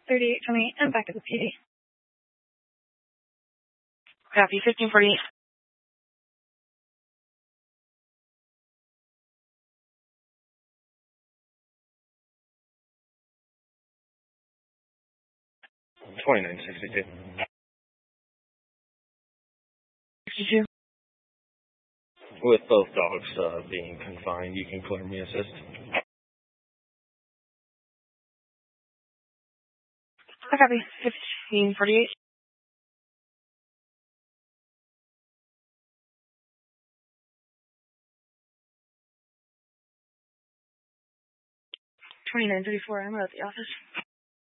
3828 and back at the PD. Copy, 1548. $29.62. 62. With both dogs being confined, you can clear me assist. Copy, 1548. 2934, I'm at the office.